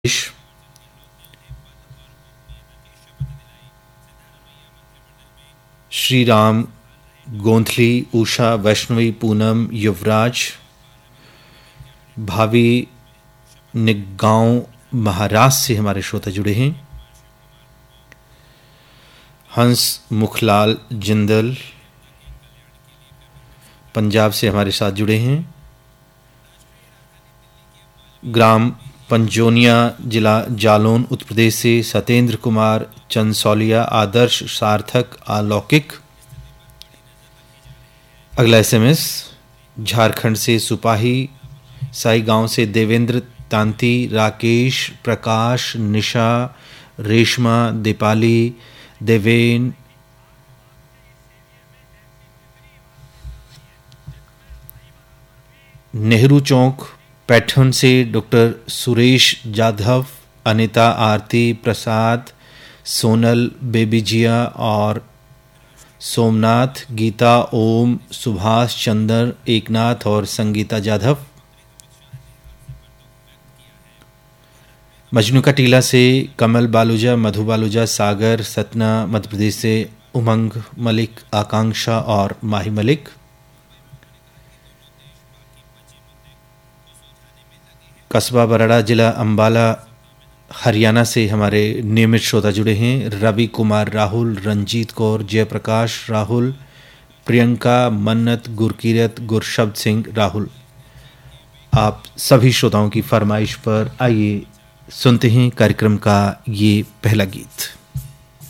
श्री राम, गोंथली, उषा, वैष्णवी, पूनम, युवराज, भावी निगांव महाराष्ट्र से हमारे श्रोता जुड़े हैं। हंस मुखलाल जिंदल पंजाब से हमारे साथ जुड़े हैं। ग्राम पंजोनिया, जिला जालौन, उत्तर प्रदेश से सतेंद्र कुमार चंदसौलिया, आदर्श, सार्थक, अलौकिक। अगला एसएमएस झारखंड से सुपाही, साई गांव से देवेंद्र, तांती, राकेश, प्रकाश, निशा, रेशमा, दीपाली, देवेन, नेहरू चौक पैठन से डॉक्टर सुरेश जाधव, अनिता, आरती, प्रसाद, सोनल, बेबी जिया और सोमनाथ, गीता, ओम, सुभाष चंद्र, एकनाथ और संगीता जाधव। मजनू का टीला से कमल बालूजा, मधु बालूजा, सागर, सतना मध्य प्रदेश से उमंग मलिक, आकांक्षा और माही मलिक। कस्बा बराड़ा, जिला अंबाला, हरियाणा से हमारे नियमित श्रोता जुड़े हैं। रवि कुमार राहुल, रंजीत कौर, जयप्रकाश राहुल, प्रियंका, मन्नत, गुरकीरत, गुरशब्द सिंह राहुल। आप सभी श्रोताओं की फरमाइश पर आइए सुनते हैं कार्यक्रम का ये पहला गीत।